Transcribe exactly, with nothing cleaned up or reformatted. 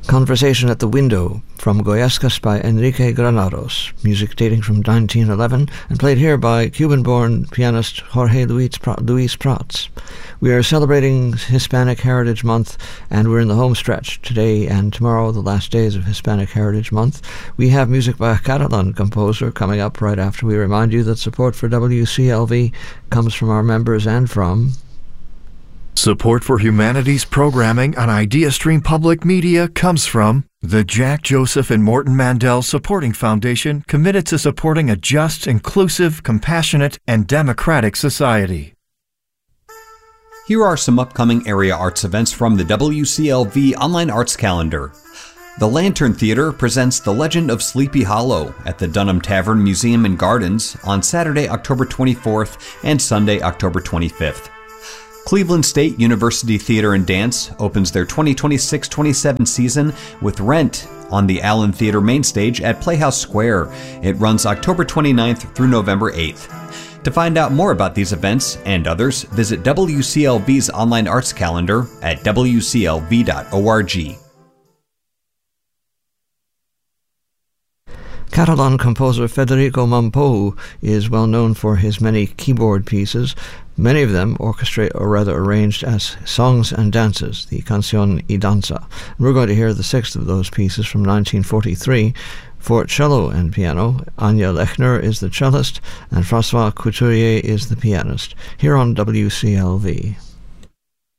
Conversation at the Window from Goyescas by Enrique Granados, music dating from nineteen eleven and played here by Cuban-born pianist Jorge Luis, Pr- Luis Prats. We are celebrating Hispanic Heritage Month, and we're in the home stretch today and tomorrow, the last days of Hispanic Heritage Month. We have music by a Catalan composer coming up right after we remind you that support for W C L V comes from our members and from... Support for humanities programming on IdeaStream Public Media comes from the Jack Joseph and Morton Mandel Supporting Foundation, committed to supporting a just, inclusive, compassionate, and democratic society. Here are some upcoming area arts events from the W C L V Online Arts Calendar. The Lantern Theater presents The Legend of Sleepy Hollow at the Dunham Tavern Museum and Gardens on Saturday, October twenty-fourth and Sunday, October twenty-fifth. Cleveland State University Theater and Dance opens their twenty twenty-six twenty-seven season with Rent on the Allen Theater main stage at Playhouse Square. It runs October twenty-ninth through November eighth. To find out more about these events and others, visit W C L V's online arts calendar at w c l v dot org. Catalan composer Federico Mompou is well known for his many keyboard pieces, many of them orchestrated or rather arranged as songs and dances, the Canción y Danza. And we're going to hear the sixth of those pieces from nineteen forty-three. For cello and piano, Anya Lechner is the cellist and François Couturier is the pianist, here on W C L V.